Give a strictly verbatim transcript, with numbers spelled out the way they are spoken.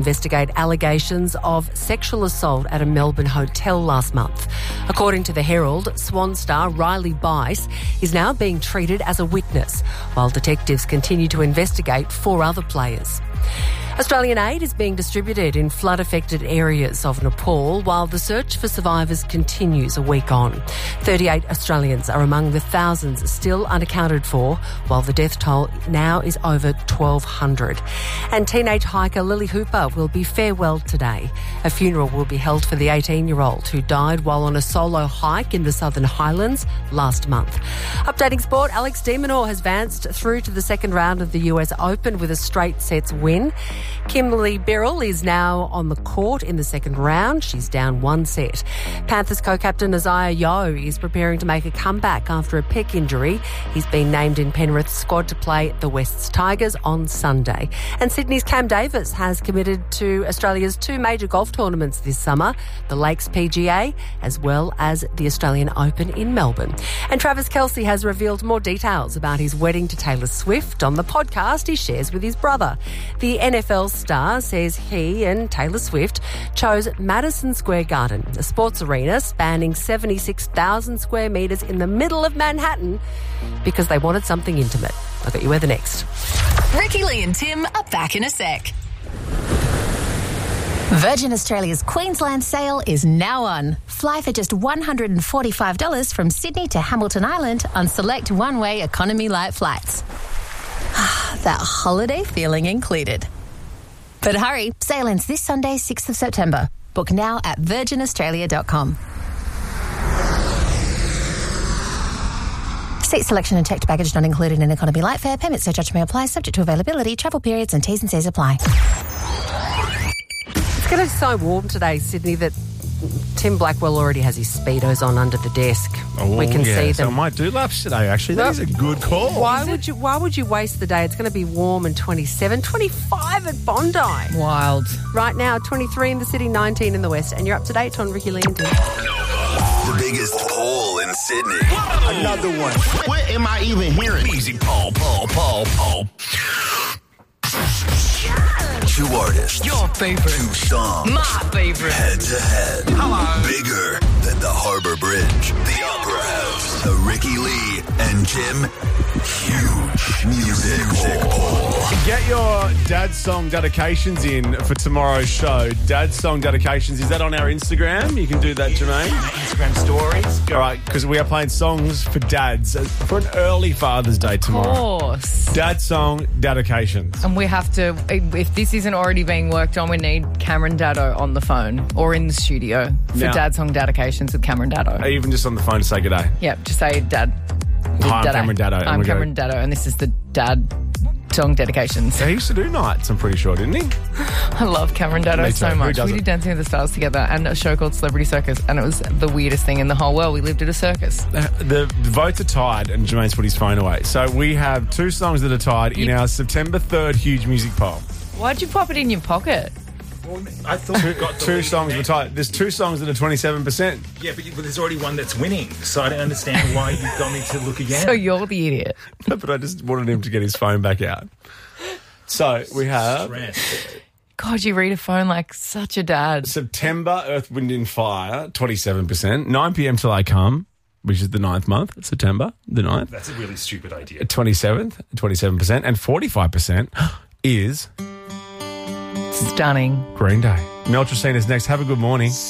investigate allegations of sexual assault at a Melbourne hotel last month. According to the Herald, Swan star Riley Bice is now being treated as a witness, while detectives continue to investigate four other players. Australian aid is being distributed in flood-affected areas of Nepal while the search for survivors continues a week on. thirty-eight Australians are among the thousands still unaccounted for, while the death toll now is over twelve hundred. And teenage hiker Lily Hooper will be farewelled today. A funeral will be held for the eighteen-year-old who died while on a solo hike in the Southern Highlands last month. Updating sport, Alex de Minaur has advanced through to the second round of the U S Open with a straight sets win. Kimberly Birrell is now on the court in the second round. She's down one set. Panthers co-captain Isaiah Yeo is preparing to make a comeback after a pec injury. He's been named in Penrith's squad to play the Wests Tigers on Sunday. And Sydney's Cam Davis has committed to Australia's two major golf tournaments this summer, the Lakes P G A as well as the Australian Open in Melbourne. And Travis Kelce has revealed more details about his wedding to Taylor Swift on the podcast he shares with his brother. The N F L star says he and Taylor Swift chose Madison Square Garden, a sports arena spanning seventy-six thousand square metres in the middle of Manhattan, because they wanted something intimate. I'll get you weather next. Ricky Lee and Tim are back in a sec. Virgin Australia's Queensland sale is now on. Fly for just one hundred forty-five dollars from Sydney to Hamilton Island on select one-way economy light flights. That holiday feeling included. But hurry, sale ends this Sunday, sixth of September. Book now at virgin australia dot com. Seat selection and checked baggage not included in economy light fare. Payment surcharge may apply, subject to availability, travel periods and T's and C's apply. It's going to be so warm today, Sydney, that Tim Blackwell already has his Speedos on under the desk. Oh, we can yeah, see so them. I might do laps today, actually. That is a good call. Why would you Why would you waste the day? It's going to be warm and twenty-seven, twenty-five at Bondi. Wild. Right now, twenty-three in the city, nineteen in the west. And you're up to date on Ricky Lee and Tim. The biggest poll in Sydney. Another one. What am I even hearing? Easy poll, poll, poll, poll. Two artists. Your favourite. Two songs. My favourite. Head to head. Hello. Bigger than the Harbour Bridge. The Opera House. The Ricky Lee and Tim Huge Music Poll. Get your dad song dedications in for tomorrow's show. Dad song dedications. Is that on our Instagram? You can do that, Jermaine. Instagram stories. All right, because we are playing songs for dads for an early Father's Day tomorrow. Of course. Dad song dedications. And we have to, if this isn't already being worked on, we need Cameron Daddo on the phone or in the studio for Now- dad song dedications with Cameron Daddo. Even just on the phone to say good day. Yep, just say dad. Hi, I'm Cameron Daddo. And I'm we go- Cameron Daddo, and this is the dad song dedications. He used to do nights, I'm pretty sure, didn't he? I love Cameron Daddo Me so too. Who much. We doesn't? did Dancing with the Stars together and a show called Celebrity Circus, and it was the weirdest thing in the whole world. We lived at a circus. The votes are tied, and Jermaine's put his phone away. So we have two songs that are tied in You- our September third Huge Music Poll. Why'd you pop it in your pocket? I thought we got the Two lead songs in were there. tied. There's two songs that are twenty-seven percent. Yeah, but, you, but there's already one that's winning, so I don't understand why you got me to look again. So you're the idiot. But I just wanted him to get his phone back out. So we have Stress. God, you read a phone like such a dad. September, Earth, Wind and Fire, twenty-seven percent. nine p.m. Till I Come, which is the ninth month, September, the ninth. That's a really stupid idea. twenty-seventh, twenty-seven percent. And forty-five percent is Stunning. Green Day. Mel Tracina's next. Have a good morning.